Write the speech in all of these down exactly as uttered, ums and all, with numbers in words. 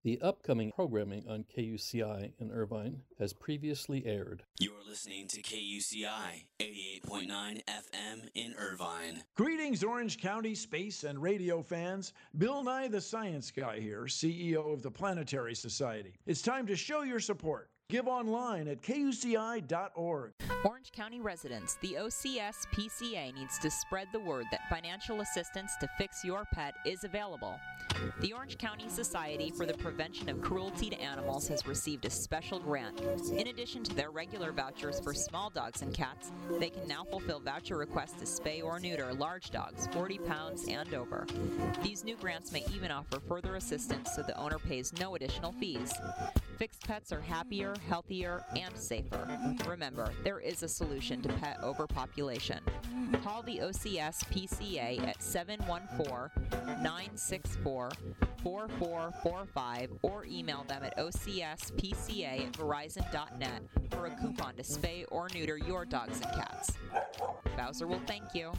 The upcoming programming on K U C I in Irvine has previously aired. You're listening to K U C I eighty-eight point nine F M in Irvine. Greetings, Orange County space and radio fans. Bill Nye the Science Guy here, C E O of the Planetary Society. It's time to show your support. Give online at K U C I dot org. Orange County residents, the O C S P C A needs to spread the word that financial assistance to fix your pet is available. The Orange County Society for the Prevention of Cruelty to Animals has received a special grant. In addition to their regular vouchers for small dogs and cats, they can now fulfill voucher requests to spay or neuter large dogs, forty pounds and over. These new grants may even offer further assistance so the owner pays no additional fees. Fixed pets are happier, healthier, and safer. Remember, there is a solution to pet overpopulation. Call the O C S P C A at seven one four, nine six four, four four four five or email them at O C S P C A at verizon dot net for a coupon to spay or neuter your dogs and cats. Bowser will thank you.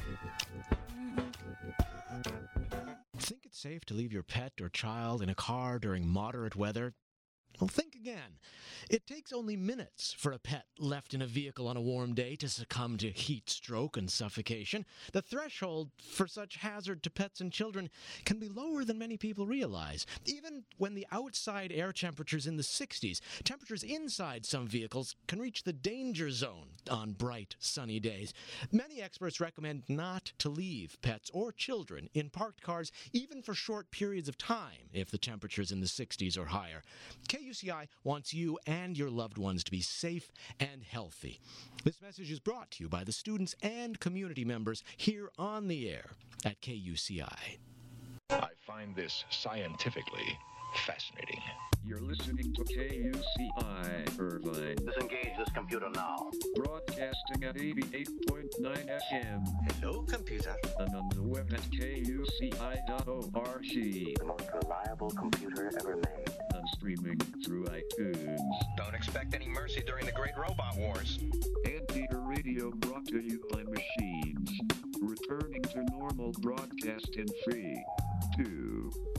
Think it's safe to leave your pet or child in a car during moderate weather? Well, think again. It takes only minutes for a pet left in a vehicle on a warm day to succumb to heat stroke and suffocation. The threshold for such hazard to pets and children can be lower than many people realize. Even when the outside air temperature's in the sixties, temperatures inside some vehicles can reach the danger zone on bright, sunny days. Many experts recommend not to leave pets or children in parked cars, even for short periods of time, if the temperature's in the sixties or higher. K U C I wants you and your loved ones to be safe and healthy. This message is brought to you by the students and community members here on the air at K U C I. I find this scientifically fascinating. You're listening to K U C I Irvine. Disengage this computer now. Broadcasting at eighty-eight point nine F M. Hello, computer. And on the web at K U C I dot org. The most reliable computer ever made. And streaming through iTunes. Don't expect any mercy during the Great Robot Wars. Anteater Radio brought to you by machines. Returning to normal broadcast in three, two,